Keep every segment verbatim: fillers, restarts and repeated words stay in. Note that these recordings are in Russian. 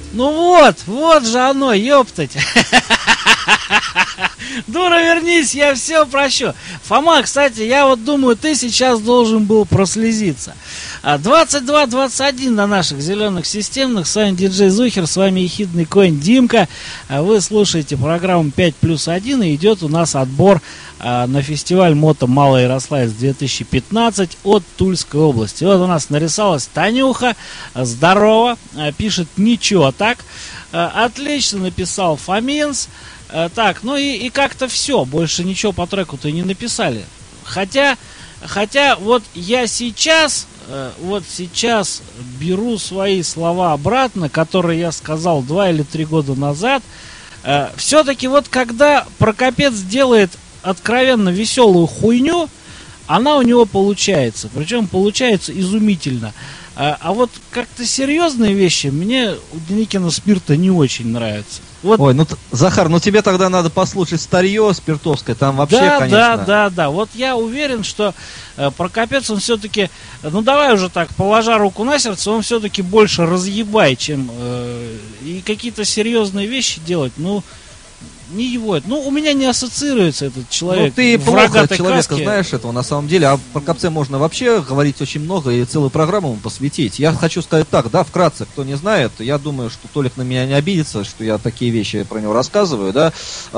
Ну вот, вот же оно, ёптать. Дура, вернись, я все прощу. Фома, кстати, я вот думаю, ты сейчас должен был прослезиться. двадцать два двадцать один на наших зеленых системных. С вами диджей Зухер, с вами ехидный конь Димка. Вы слушаете программу пять плюс один, и идет у нас отбор на фестиваль мото Малый Ярославец две тысячи пятнадцать от Тульской области. Вот у нас нарисовалась Танюха. Здорово. Пишет ничего так. Отлично написал Фоменс. Так, ну и, и как-то все. Больше ничего по треку-то не написали. Хотя, хотя вот я сейчас, вот сейчас беру свои слова обратно, которые я сказал два или три года назад. Все-таки вот когда Прокопец делает откровенно веселую хуйню, она у него получается. Причем получается изумительно. А, а вот как-то серьезные вещи мне у Деникина Спирта не очень нравятся. Вот. Ой, ну, Захар, ну тебе тогда надо послушать старье спиртовское, там вообще, да, конечно... Да, да, да, вот я уверен, что э, Прокопец, он все-таки, ну давай уже так, положа руку на сердце, он все-таки больше разъебай, чем э, и какие-то серьезные вещи делать, ну... Не его это. Ну, у меня не ассоциируется этот человек. Ну, ты в плохо человека каске. знаешь этого, на самом деле. А про Копце можно вообще говорить очень много и целую программу ему посвятить. Я хочу сказать так, да, вкратце, кто не знает, я думаю, что Толик на меня не обидится, что я такие вещи про него рассказываю, да.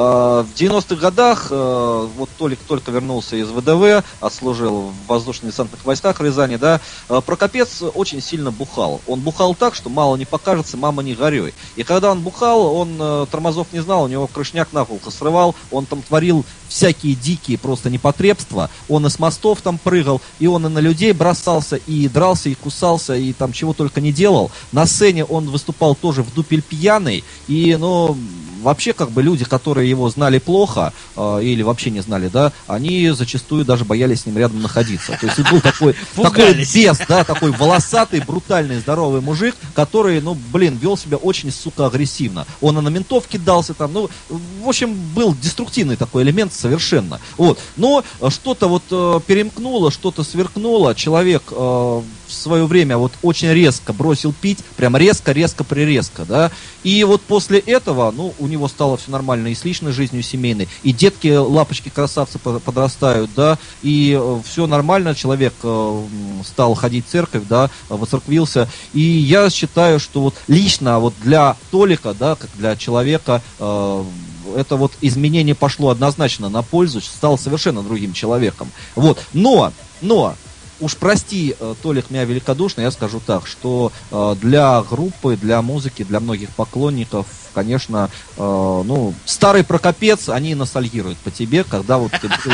В девяностых годах, вот Толик только вернулся из ВДВ, отслужил в воздушно-десантных войсках Рязани, да. Прокопец очень сильно бухал. Он бухал так, что мало не покажется, мама не горюй. И когда он бухал, он тормозов не знал, у него крышняк нахуй срывал, он там творил всякие дикие просто непотребства, он из мостов там прыгал, и он и на людей бросался, и дрался, и кусался, и там чего только не делал. На сцене он выступал тоже в дупель пьяный, и, ну, вообще, как бы, люди, которые его знали плохо, э, или вообще не знали, да, они зачастую даже боялись с ним рядом находиться. То есть он был такой, такой бес, да, такой волосатый, брутальный, здоровый мужик, который, ну, блин, вел себя очень, сука, агрессивно. Он и на ментов кидался там, ну, в общем, был деструктивный такой элемент совершенно. Вот. Но что-то вот э, перемкнуло, что-то сверкнуло, человек э, в свое время вот очень резко бросил пить, прям резко-резко-прирезко, да, и вот после этого, ну, у него стало все нормально и с личной жизнью, и семейной, и детки, лапочки, красавцы подрастают, да, и э, все нормально, человек э, стал ходить в церковь, да, воцерквился, и я считаю, что вот лично вот для Толика, да, как для человека, э, это вот изменение пошло однозначно на пользу, стал совершенно другим человеком. Вот. Но, но, уж прости, Толик, меня великодушно, я скажу так, что э, для группы, для музыки, для многих поклонников, конечно, э, ну, старый Прокопец, они ностальгируют по тебе, когда вот ты был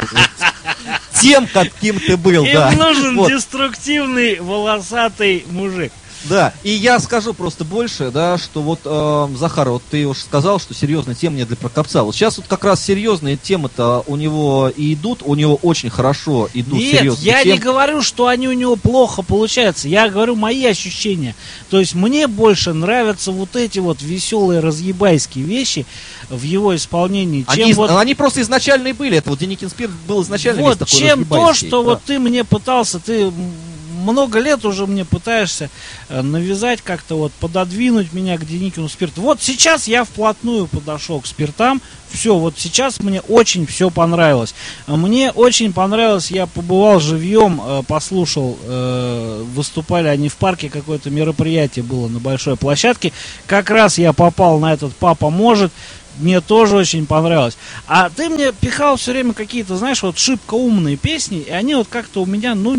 тем, каким ты был. Им нужен деструктивный волосатый мужик. Да, и я скажу просто больше, да, что вот, э, Захар, вот ты уж сказал, что серьезные темы не для Прокопца. Вот сейчас вот как раз серьезные темы-то у него и идут, у него очень хорошо идут Нет, серьезные я темы. не говорю, что они у него плохо получаются, я говорю мои ощущения. То есть мне больше нравятся вот эти вот веселые разъебайские вещи в его исполнении, чем они, вот... они просто изначально и были, это вот Деникин Спирт был изначально вот, такой чем то, что да. вот ты мне пытался, ты... много лет уже мне пытаешься навязать, как-то вот пододвинуть меня к Деникину Спирту. Вот сейчас я вплотную подошел к спиртам. Все, вот сейчас мне очень все понравилось. Мне очень понравилось, я побывал живьем, послушал, выступали они в парке, какое-то мероприятие было на большой площадке. Как раз я попал на этот «Папа может». Мне тоже очень понравилось. А ты мне пихал все время какие-то, знаешь, вот шибко умные песни, и они вот как-то у меня, ну...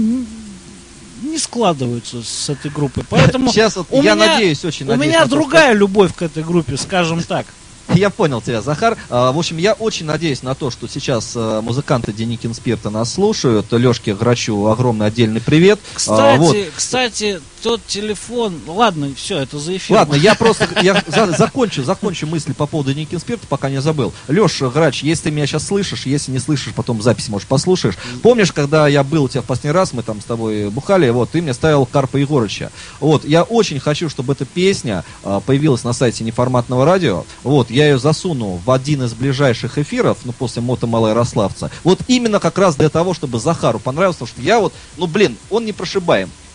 не складываются с этой группой. Поэтому сейчас вот у я меня, надеюсь, очень у надеюсь меня то, другая что... любовь к этой группе, скажем так. Я понял тебя, Захар. В общем, я очень надеюсь на то, что сейчас музыканты Деникин Спирта нас слушают. Лешке Грачу огромный отдельный привет. Кстати, вот. кстати, тот телефон... Ладно, все, это за эфир. Ладно, я просто я за, закончу, закончу мысли по поводу Деникин Спирта, пока не забыл. Леш Грач, если ты меня сейчас слышишь, если не слышишь, потом запись, может, послушаешь. Помнишь, когда я был у тебя в последний раз, мы там с тобой бухали, вот, ты мне ставил Карпа Егорыча. Вот, я очень хочу, чтобы эта песня а, появилась на сайте Неформатного радио. Вот, я ее засуну в один из ближайших эфиров, ну, после мото Малого Ярославца. Вот именно как раз для того, чтобы Захару понравилось, потому что я вот, ну, блин, он непрошибаем.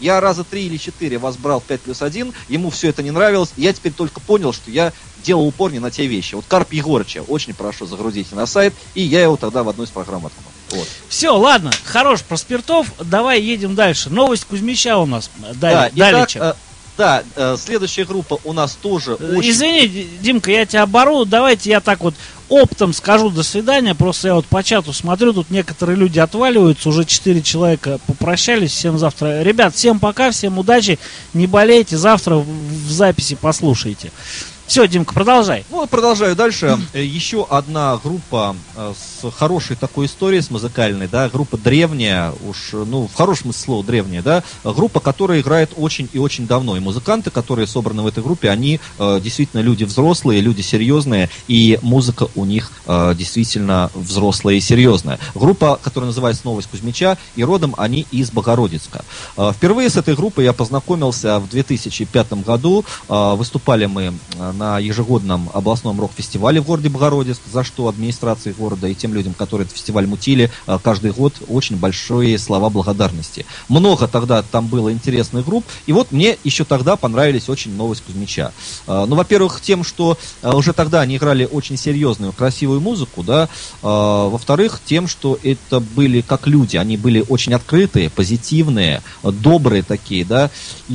Я раза три или четыре вас брал в пять плюс один, ему все это не нравилось, и я теперь только понял, что я делал упор не на те вещи. Вот Карп Егорыча очень прошу загрузите на сайт, и я его тогда в одну из программ откнул. Вот. Все, ладно, хорош про спиртов, давай едем дальше. Новость Кузьмича у нас. Да, итак, э, да, э, следующая группа у нас тоже очень... Извини, Димка, я тебя обору, давайте я так вот оптом скажу до свидания, просто я вот по чату смотрю, тут некоторые люди отваливаются, уже четыре человека попрощались, всем завтра. Ребят, всем пока, всем удачи, не болейте, завтра в, в записи послушайте. Все, Димка, продолжай. Ну, продолжаю дальше. Еще одна группа с хорошей такой историей, с музыкальной, да, группа древняя, уж, ну, в хорошем смысле слова древняя, да, группа, которая играет очень и очень давно. И музыканты, которые собраны в этой группе, они э, действительно люди взрослые, люди серьезные, и музыка у них э, действительно взрослая и серьезная. Группа, которая называется «Новость Кузьмича», и родом они из Богородицка. Э, впервые с этой группой я познакомился в две тысячи пятом году. Э, выступали мы на ежегодном областном рок-фестивале в городе Богородицк, за что администрации города и тем людям, которые этот фестиваль мутили, каждый год очень большие слова благодарности. Много тогда там было интересных групп, и вот мне еще тогда понравились очень «Новость Кузьмича». Ну, во-первых, тем, что уже тогда они играли очень серьезную, красивую музыку, да, во-вторых, тем, что это были как люди, они были очень открытые, позитивные, добрые такие, да,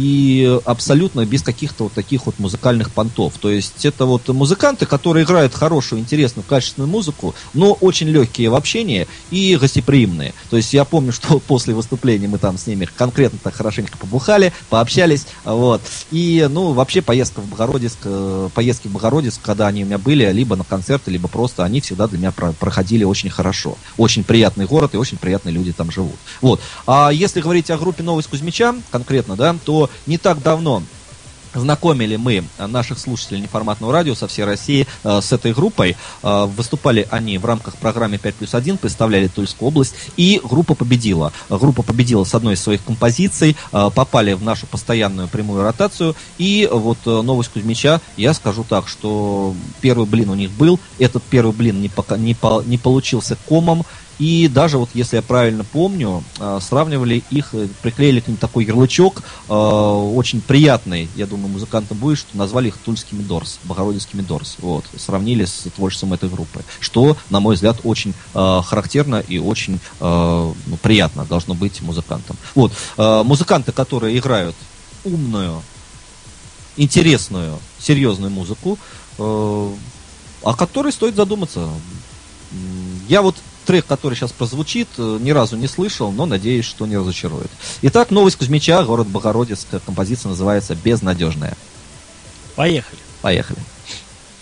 и абсолютно без каких-то вот таких вот музыкальных понтов. То есть это вот музыканты, которые играют хорошую, интересную, качественную музыку, но очень легкие в общении и гостеприимные. То есть я помню, что после выступления мы там с ними конкретно так хорошенько побухали, пообщались, вот. И, ну, вообще поездка в Богородицк, поездки в Богородицк, когда они у меня были, либо на концерты, либо просто, они всегда для меня проходили очень хорошо. Очень приятный город и очень приятные люди там живут. Вот. А если говорить о группе «Новость Кузьмича» конкретно, да, то не так давно знакомили мы наших слушателей неформатного радио со всей России э, с этой группой. Э, выступали они в рамках программы пять плюс один, представляли Тульскую область, и группа победила. Группа победила с одной из своих композиций, э, попали в нашу постоянную прямую ротацию, и вот э, «Новость Кузьмича», я скажу так, что первый блин у них был, этот первый блин не, пока, не, по, не получился комом, и даже вот, если я правильно помню, сравнивали их, приклеили к ним такой ярлычок, очень приятный, я думаю, музыкантам будет, что назвали их тульскими Дорс, богородицкими Дорс. Вот, сравнили с творчеством этой группы, что, на мой взгляд, очень характерно и очень ну, приятно должно быть музыкантам. Вот, музыканты, которые играют умную, интересную, серьезную музыку, о которой стоит задуматься. Я вот трек, который сейчас прозвучит, ни разу не слышал, но надеюсь, что не разочарует. Итак, «Новость Кузьмича», город Богородицк, композиция называется «Безнадежная». Поехали. Поехали.